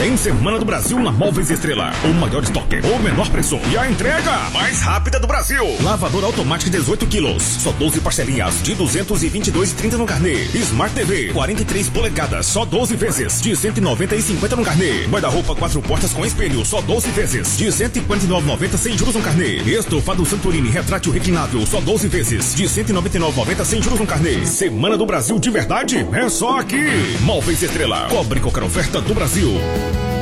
Tem Semana do Brasil na Móveis Estrela. O maior estoque, o menor preço e a entrega mais rápida do Brasil. Lavadora automática 18 quilos, só 12 parcelinhas de 222,30 no carnê. Smart TV 43 polegadas, só 12 vezes de 190,50 no carnê. Guarda-roupa 4 portas com espelho, só 12 vezes de 149,90 sem juros no carnê. Estofado Santorini retrátil reclinável, só 12 vezes de 199,90 sem juros no carnê. Semana do Brasil de verdade é só aqui. Móveis Estrela, cobre qualquer oferta do Brasil.